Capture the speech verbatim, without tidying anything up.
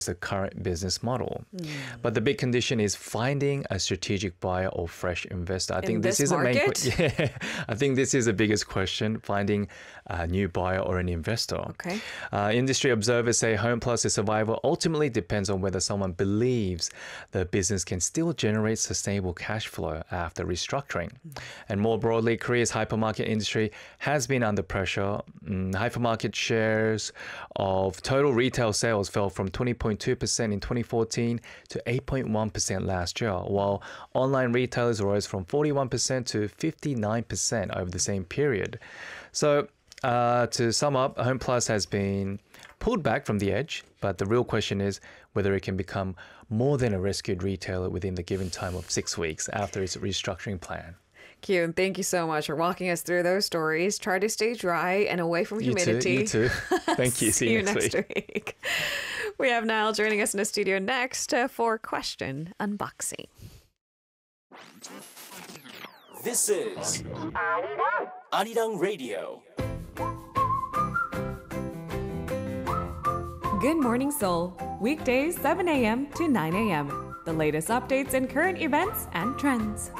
the current business model. Mm. But the big condition is finding a strategic buyer or fresh investor. I In think this, this is market? a main que- yeah, I think this is the biggest question, finding a new buyer or an investor. Okay. Uh, industry observers say HomePlus's survival ultimately depends on whether someone believes the business can still generate sustainable cash flow after restructuring. Mm. And more broadly, Korea's hypermarket industry has been under pressure. Mm, hypermarket shares of total retail sales fell from twenty point two percent in twenty fourteen to eight point one percent last year, while online retailers rose from forty-one percent to fifty-nine percent over the same period. So uh, to sum up, HomePlus has been pulled back from the edge, but the real question is whether it can become more than a rescued retailer within the given time of six weeks after its restructuring plan. Kyun, thank you so much for walking us through those stories. Try to stay dry and away from You too, humidity. you too. Thank you. See, See you next week. week. We have Niall joining us in the studio next uh, for Question Unboxing. This is Arirang Radio. Good Morning Seoul, weekdays seven a.m. to nine a.m. The latest updates and current events and trends.